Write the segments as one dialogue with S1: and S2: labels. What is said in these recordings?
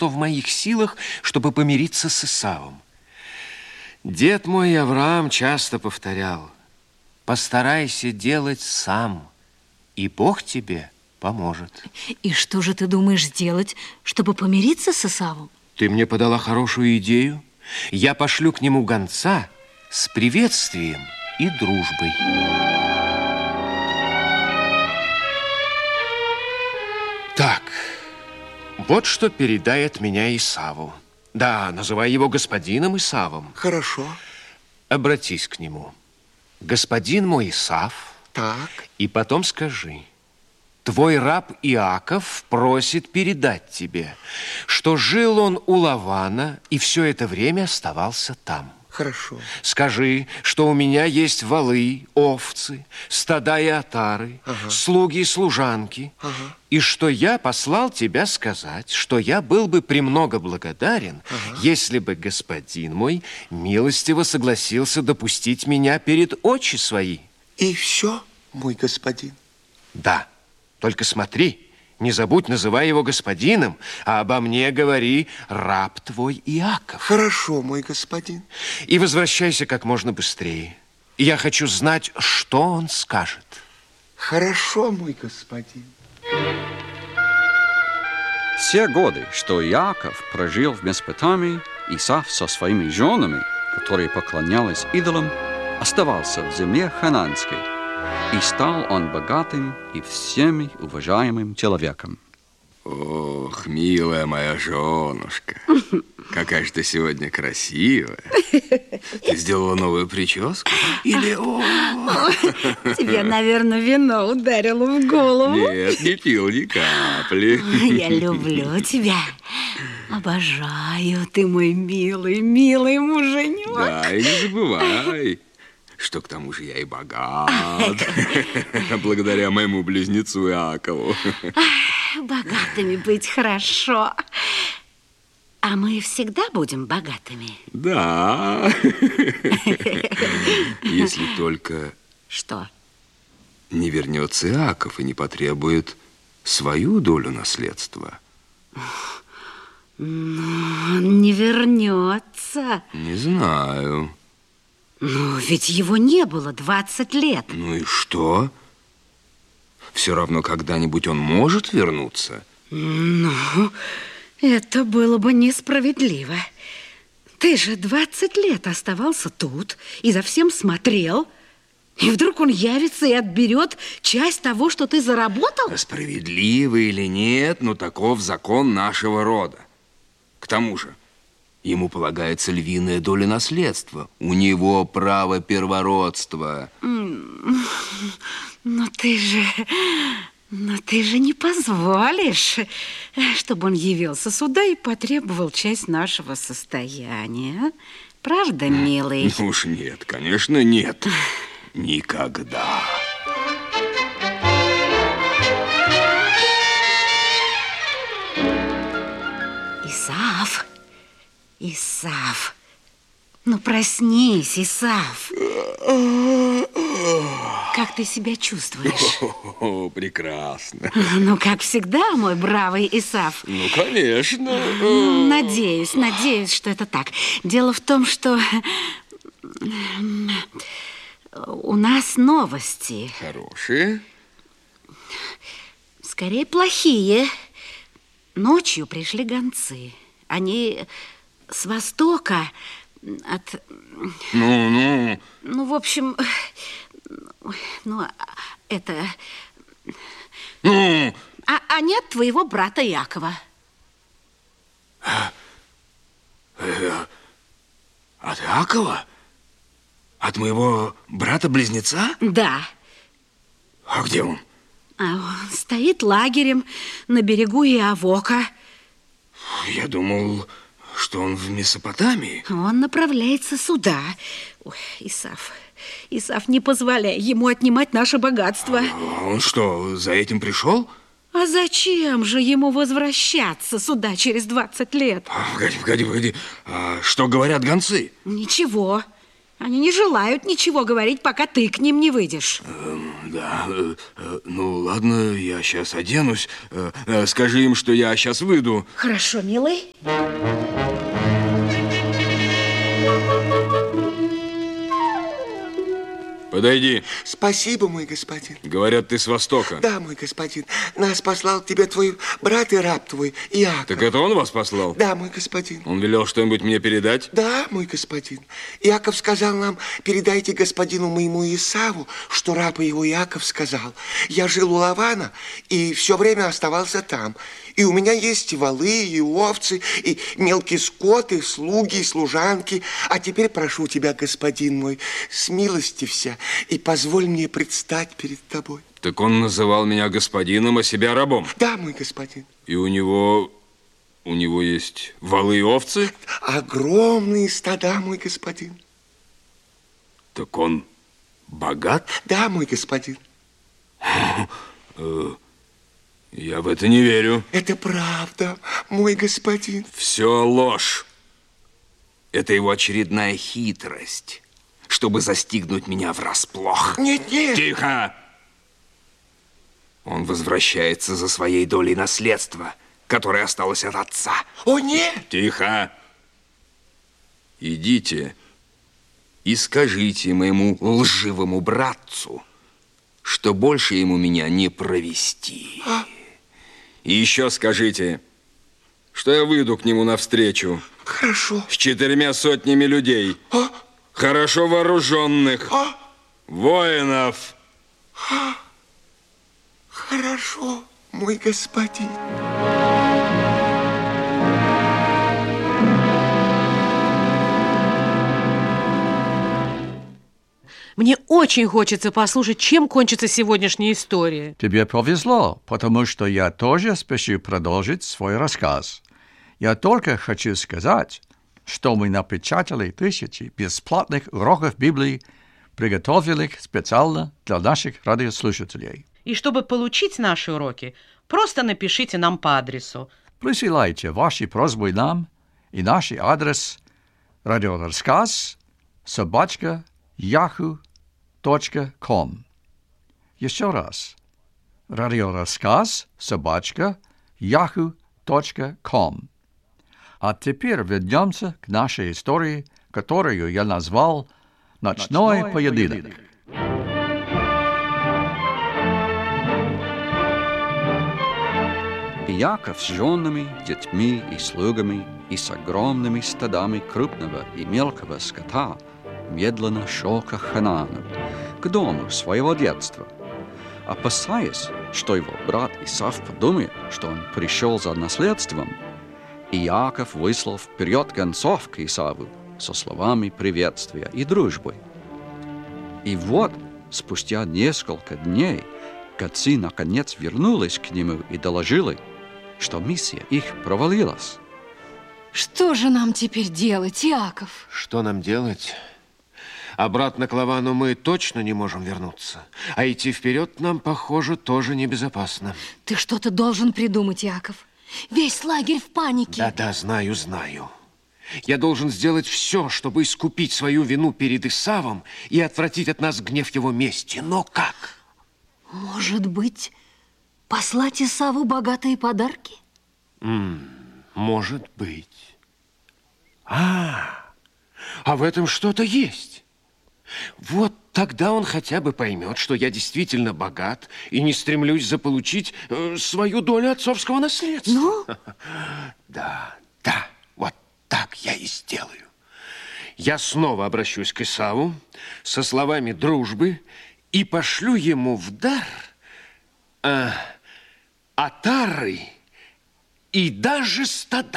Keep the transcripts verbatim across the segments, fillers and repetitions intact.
S1: что в моих силах, чтобы помириться с Исавом. Дед мой Авраам часто повторял: постарайся делать сам, и Бог тебе поможет.
S2: И что же ты думаешь сделать, чтобы помириться с Исавом?
S1: Ты мне подала хорошую идею. Я пошлю к нему гонца с приветствием и дружбой. Так, вот что передай от меня Исаву. Да, называй его господином Исавом.
S3: Хорошо.
S1: Обратись к нему. Господин мой Исав.
S3: Так.
S1: И потом скажи: твой раб Иаков просит передать тебе, что жил он у Лавана и все это время оставался там.
S3: Хорошо.
S1: Скажи, что у меня есть валы, овцы, стада и отары, ага. слуги и служанки, ага. и что я послал тебя сказать, что я был бы премного благодарен, ага. если бы господин мой милостиво согласился допустить меня перед очи свои.
S3: И все, мой господин?
S1: Да, только смотри, не забудь, называй его господином, а обо мне говори: раб твой Иаков.
S3: Хорошо, мой господин.
S1: И возвращайся как можно быстрее. Я хочу знать, что он скажет.
S3: Хорошо, мой господин.
S4: Все годы, что Иаков прожил в Месопотамии, Исав со своими женами, которые поклонялись идолам, оставался в земле хананской. И стал он богатым и всеми уважаемым человеком.
S5: Ох, милая моя женушка, какая же ты сегодня красивая. Ты сделала новую прическу? Или...
S2: Тебе, наверное, вино ударило в голову.
S5: Нет, не пил ни капли.
S2: Я люблю тебя. Обожаю. Ты мой милый, милый муженек.
S5: Да, и не забывай, что к тому же я и богат, благодаря моему близнецу Иакову.
S2: Богатыми быть хорошо. А мы всегда будем богатыми?
S5: Да. Если только...
S2: Что?
S5: Не вернется Иаков и не потребует свою долю наследства.
S2: Но он не вернется.
S5: Не знаю.
S2: Ну, ведь его не было двадцать лет.
S5: Ну и что? Все равно когда-нибудь он может вернуться.
S2: Ну, это было бы несправедливо. Ты же двадцать лет оставался тут и за всем смотрел. И вдруг он явится и отберет часть того, что ты заработал?
S5: Справедливо или нет, но таков закон нашего рода. К тому же, ему полагается львиная доля наследства. У него право первородства.
S2: Но ты же... Но ты же не позволишь, чтобы он явился сюда и потребовал часть нашего состояния. Правда, милый?
S5: Ну уж нет, конечно, нет. Никогда.
S2: Исав, Исав, ну проснись, Исав. Как ты себя чувствуешь?
S5: О, прекрасно.
S2: Ну, как всегда, мой бравый Исав.
S5: Ну, конечно.
S2: Надеюсь, надеюсь, что это так. Дело в том, что у нас новости.
S5: Хорошие?
S2: Скорее, плохие. Ночью пришли гонцы. Они с востока от...
S5: Ну, ну...
S2: Ну, в общем... Ну, это...
S5: Ну...
S2: А, а нет твоего брата Иакова.
S5: От Иакова? От моего брата-близнеца?
S2: Да.
S5: А где он?
S2: А он стоит лагерем на берегу Иавока.
S5: Я думал, что он в Месопотамии.
S2: Он направляется сюда. Ой, Исав, Исав, не позволяй ему отнимать наше богатство.
S5: А он что, за этим пришел?
S2: А зачем же ему возвращаться сюда через двадцать лет?
S5: А, погоди, погоди, погоди. А что говорят гонцы?
S2: Ничего. Они не желают ничего говорить, пока ты к ним не выйдешь.
S5: Да, э, э, ну ладно, я сейчас оденусь. Э, э, скажи им, что я сейчас выйду.
S2: Хорошо, милый.
S5: Подойди.
S3: Спасибо, мой господин.
S5: Говорят, ты с Востока.
S3: Да, мой господин. Нас послал тебе твой брат и раб твой, Иаков.
S5: Так это он вас послал?
S3: Да, мой господин.
S5: Он велел что-нибудь мне передать?
S3: Да, мой господин. Иаков сказал нам, передайте господину моему Исаву, что раб его Иаков сказал. Я жил у Лавана и все время оставался там. И у меня есть и валы, и овцы, и мелкий скот, и слуги, и служанки. А теперь прошу тебя, господин мой, смилостився и позволь мне предстать перед тобой.
S5: Так он называл меня господином, а себя рабом?
S3: Да, мой господин.
S5: И у него... у него есть валы и овцы?
S3: Огромные стада, мой господин.
S5: Так он богат?
S3: Да, мой господин.
S5: Я в это не верю.
S3: Это правда, мой господин.
S5: Все ложь. Это его очередная хитрость, чтобы застигнуть меня врасплох.
S3: Нет, нет.
S5: Тихо! Он возвращается за своей долей наследства, которое осталось от отца.
S3: О, нет!
S5: Тихо! Идите и скажите моему лживому братцу, что больше ему меня не провести.
S3: А?
S5: И еще скажите, что я выйду к нему навстречу.
S3: Хорошо.
S5: С четырьмя сотнями людей.
S3: А?
S5: Хорошо вооруженных.
S3: А?
S5: Воинов.
S3: А? Хорошо, мой господин.
S6: Мне очень хочется послушать, чем кончится сегодняшняя история.
S7: Тебе повезло, потому что я тоже спешу продолжить свой рассказ. Я только хочу сказать, что мы напечатали тысячи бесплатных уроков Библии, приготовленных специально для наших радиослушателей.
S6: И чтобы получить наши уроки, просто напишите нам по адресу.
S7: Присылайте ваши просьбы нам, и наш адрес радиорассказ собачка яху точка ком. Еще раз. Радиорассказ собачка яху точка ком. А теперь вернемся к нашей истории, которую я назвал «Ночной, Ночной поединок». поединок.
S4: Иаков с женами, детьми и слугами и с огромными стадами крупного и мелкого скота медленно шел к Ханаану, к дому своего детства, опасаясь, что его брат Исав подумает, что он пришел за наследством. Иаков выслал вперед гонцов к Исаву со словами приветствия и дружбы. И вот, спустя несколько дней, гонцы наконец вернулись к нему и доложили, что миссия их провалилась.
S8: Что же нам теперь делать, Иаков?
S1: Что нам делать? Обратно к Лавану мы точно не можем вернуться. А идти вперед нам, похоже, тоже небезопасно.
S8: Ты что-то должен придумать, Иаков. Весь лагерь в панике.
S1: Да-да, знаю, знаю. Я должен сделать все, чтобы искупить свою вину перед Исавом и отвратить от нас гнев его мести. Но как?
S8: Может быть, послать Исаву богатые подарки?
S1: М-м, может быть. А, а в этом что-то есть. Вот тогда он хотя бы поймет, что я действительно богат и не стремлюсь заполучить э, свою долю отцовского наследства.
S8: Ну?
S1: Да, да, вот так я и сделаю. Я снова обращусь к Исаву со словами дружбы и пошлю ему в дар э, отары и даже стада.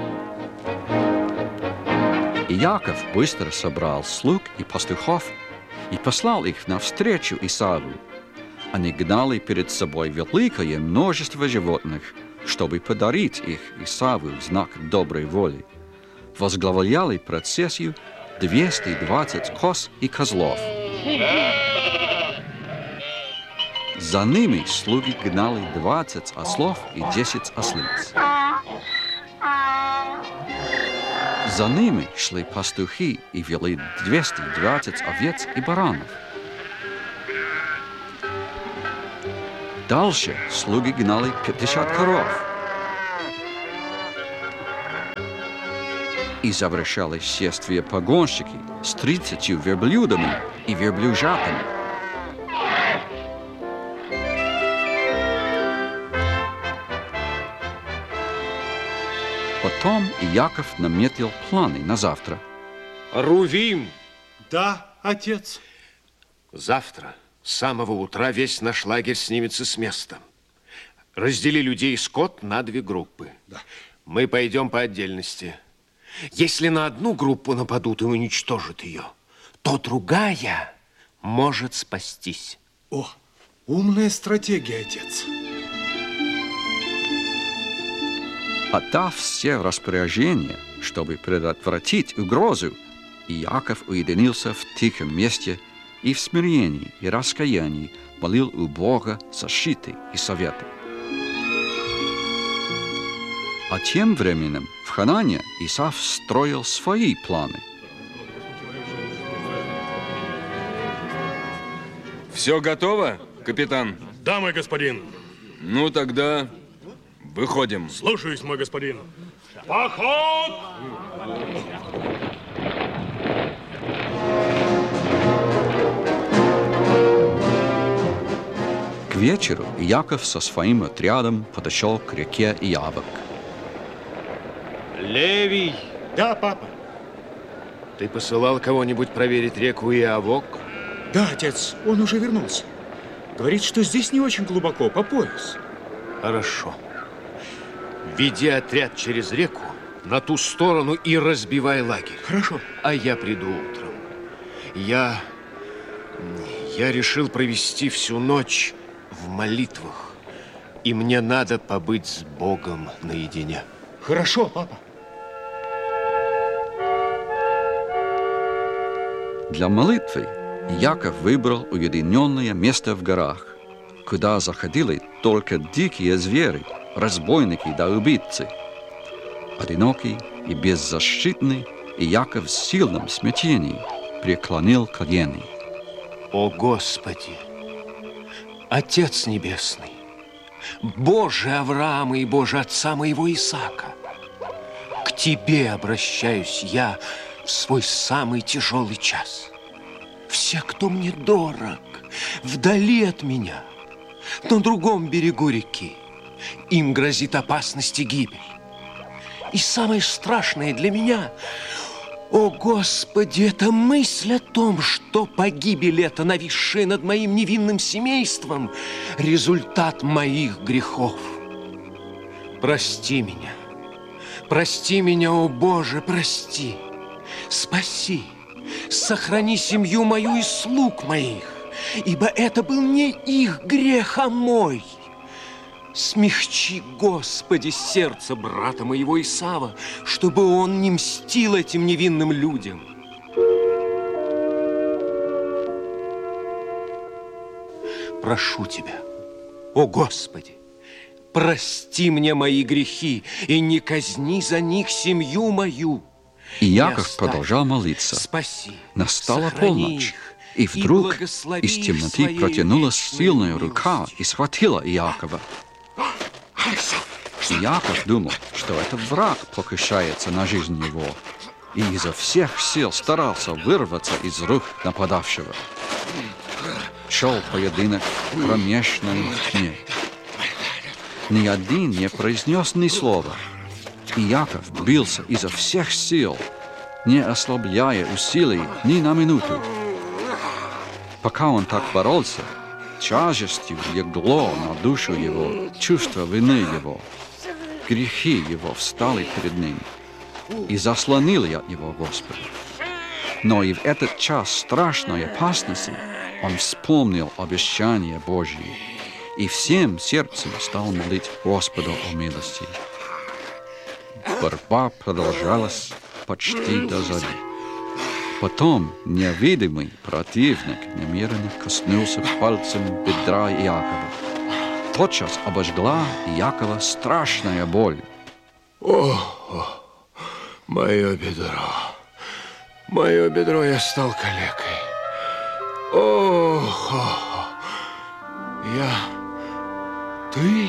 S4: Иаков быстро собрал слуг и пастухов и послал их навстречу Исаву. Они гнали перед собой великое множество животных, чтобы подарить их Исаву в знак доброй воли. Возглавляли процессию двести двадцать коз и козлов. За ними слуги гнали двадцать ослов и десять ослиц. За ними шли пастухи и вели двести двадцать овец и баранов. Дальше слуги гнали пятьдесят коров. И завершали шествие погонщики с тридцатью верблюдами и верблюжатами. Потом Иаков наметил планы на завтра.
S1: Рувим!
S9: Да, отец.
S1: Завтра с самого утра весь наш лагерь снимется с места. Раздели людей и скот на две группы.
S9: Да.
S1: Мы пойдем по отдельности. Если на одну группу нападут и уничтожат ее, то другая может спастись.
S9: О, умная стратегия, отец.
S4: Отдав все распоряжения, чтобы предотвратить угрозу, Иаков уединился в тихом месте и в смирении и раскаянии молил у Бога защиты и совета. А тем временем в Ханане Исав строил свои планы.
S5: Все готово, капитан?
S9: Да, мой господин.
S5: Ну, тогда выходим.
S9: Слушаюсь, мой господин. Поход!
S4: К вечеру Иаков со своим отрядом подошел к реке Иавок.
S1: Левий!
S9: Да, папа.
S1: Ты посылал кого-нибудь проверить реку Иавок?
S10: Да, отец, он уже вернулся. Говорит, что здесь не очень глубоко, по пояс.
S1: Хорошо. Веди отряд через реку на ту сторону и разбивай лагерь.
S10: Хорошо.
S1: А я приду утром. Я... Я решил провести всю ночь в молитвах. И мне надо побыть с Богом наедине.
S10: Хорошо, папа.
S4: Для молитвы Иаков выбрал уединенное место в горах, куда заходили только дикие звери, разбойники да убийцы. Одинокий и беззащитный, Иаков в сильном смятении преклонил колени.
S1: О Господи, Отец Небесный, Боже Авраама и Боже Отца моего Исаака, к Тебе обращаюсь я в свой самый тяжелый час. Все, кто мне дорог, вдали от меня, на другом берегу реки, им грозит опасность и гибель. И самое страшное для меня, о Господи, это мысль о том, что погибель эта, нависшая над моим невинным семейством, результат моих грехов. Прости меня, прости меня, о Боже, прости, спаси, сохрани семью мою и слуг моих, ибо это был не их грех, а мой. Смягчи, Господи, сердце брата моего Исава, чтобы он не мстил этим невинным людям. Прошу Тебя, о Господи, прости мне мои грехи и не казни за них семью мою.
S4: Иаков
S1: оставь,
S4: продолжал молиться.
S1: Спаси,
S4: Настала
S1: сохрани
S4: полночь,
S1: их,
S4: и вдруг
S1: благослови
S4: из
S1: их
S4: темноты
S1: своей
S4: протянулась
S1: вечной
S4: сильная рука
S1: милостью.
S4: и схватила Иакова. Иаков думал, что это враг покушается на жизнь его, и изо всех сил старался вырваться из рук нападавшего. Шел поединок в кромешной тьме. Ни один не произнес ни слова. Иаков бился изо всех сил, не ослабляя усилий ни на минуту. Пока он так боролся, тяжестью легло на душу его чувство вины его. Грехи его встали перед ним и заслонили от него Господа. Но и в этот час страшной опасности он вспомнил обещание Божье и всем сердцем стал молить Господа о милости. Борьба продолжалась почти до зари. Потом невидимый противник намеренно коснулся пальцем бедра Иакова. Тотчас обожгла Иакова страшная боль.
S3: О,
S1: Мое бедро. Мое бедро, я стал калекой. Ох, ох, я... Ты?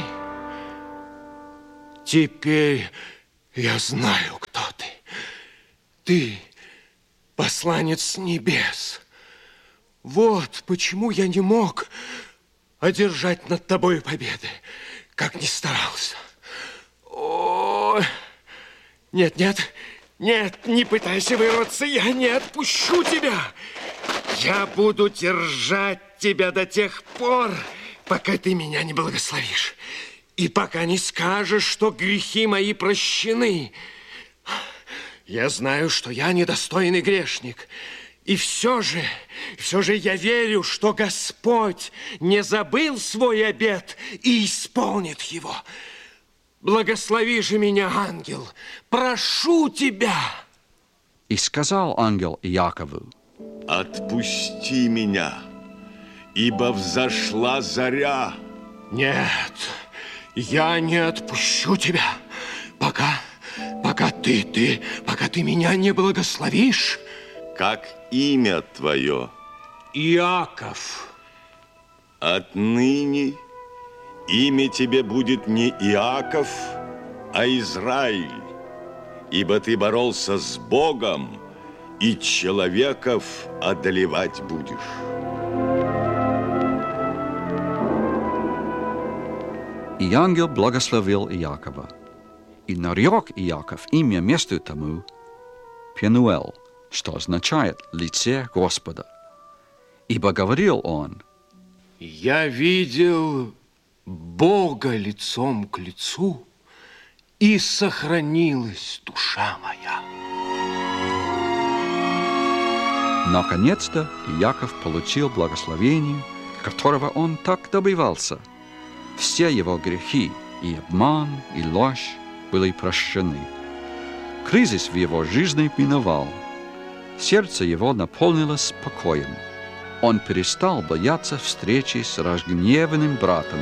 S1: Теперь я знаю, кто ты. Ты посланец с небес. Вот почему я не мог одержать над тобой победы, как ни старался. О, нет, нет, нет, не пытайся вырваться, я не отпущу тебя. Я буду держать тебя до тех пор, пока ты меня не благословишь. И пока не скажешь, что грехи мои прощены. Я знаю, что я недостойный грешник. И все же, все же я верю, что Господь не забыл свой обет и исполнит его. Благослови же меня, ангел, прошу тебя.
S4: И сказал ангел Иакову:
S11: отпусти меня, ибо взошла заря.
S1: Нет, я не отпущу тебя, пока, пока ты, ты, пока ты меня не благословишь.
S11: Как имя твое?
S1: Иаков.
S11: Отныне имя тебе будет не Иаков, а Израиль, ибо ты боролся с Богом, и человеков одолевать будешь.
S4: И ангел благословил Иакова. И нарек Иаков имя месту тому Пенуэл, что означает «лице Господа». Ибо говорил он:
S1: я видел Бога лицом к лицу, и сохранилась душа моя.
S4: Наконец-то Иаков получил благословение, которого он так добивался. Все его грехи, и обман, и ложь были прощены. Кризис в его жизни миновал. Сердце его наполнилось покоем. Он перестал бояться встречи с разгневанным братом.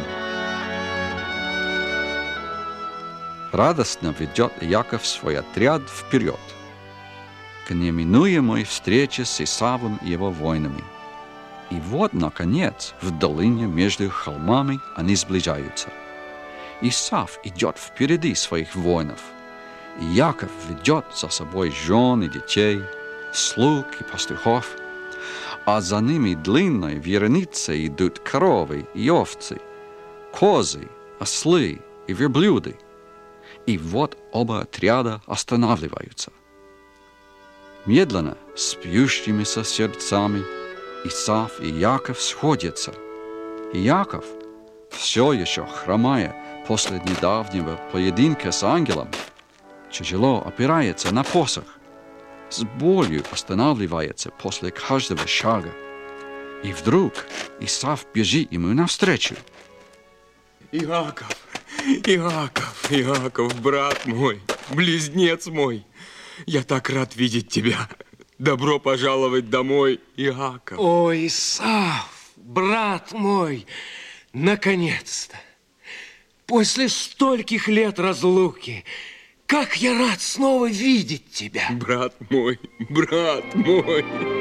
S4: Радостно ведет Иаков свой отряд вперед к неминуемой встрече с Исавом и его воинами. И вот, наконец, в долине между холмами они сближаются. Исав идет впереди своих воинов. И Иаков ведет за собой жен и детей, слуг и пастухов, а за ними длинной вереницей идут коровы и овцы, козы, ослы и верблюды. И вот оба отряда останавливаются. Медленно, с бьющимися сердцами, Исав и Иаков сходятся. Иаков, все еще хромая после недавнего поединка с ангелом, тяжело опирается на посох, с болью останавливается после каждого шага. И вдруг Исав бежит ему навстречу.
S5: Иаков, Иаков, Иаков, брат мой, близнец мой, я так рад видеть тебя. Добро пожаловать домой, Иаков.
S1: О, Исав, брат мой, наконец-то, после стольких лет разлуки, как я рад снова видеть тебя.
S5: Брат мой, брат мой.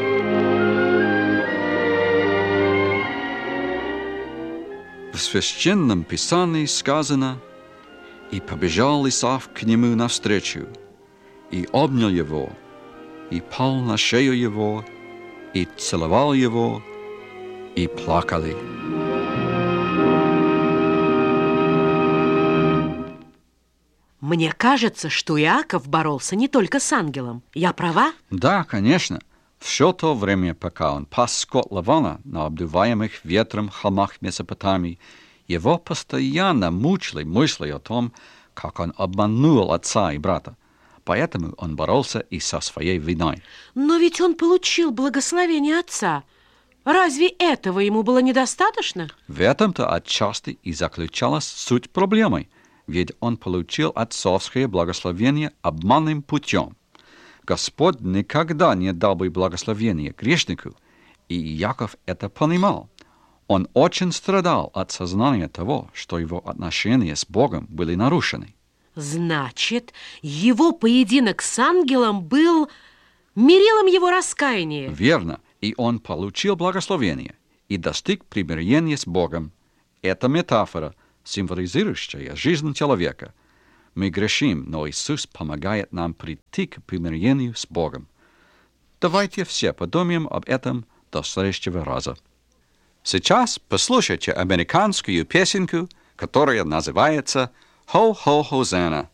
S4: В священном писании сказано: «И побежал Исав к нему навстречу, и обнял его, и пал на шею его, и целовал его, и плакали».
S6: Мне кажется, что Иаков боролся не только с ангелом. Я права?
S4: Да, конечно. Все то время, пока он пас скот Лавана на обдуваемых ветром холмах Месопотамии, его постоянно мучили мысли о том, как он обманул отца и брата. Поэтому он боролся и со своей виной.
S6: Но ведь он получил благословение отца. Разве этого ему было недостаточно?
S4: В этом-то отчасти и заключалась суть проблемы, ведь он получил отцовское благословение обманным путем. Господь никогда не дал бы благословения грешнику, и Иаков это понимал. Он очень страдал от сознания того, что его отношения с Богом были нарушены.
S6: Значит, его поединок с ангелом был мерилом его раскаяния.
S4: Верно, и он получил благословение и достиг примирения с Богом. Это метафора, символизирующая жизнь человека. Мы грешим, но Иисус помогает нам прийти к примирению с Богом. Давайте все подумаем об этом до следующего раза. Сейчас послушайте американскую песенку, которая называется «Ho, ho, Hosanna».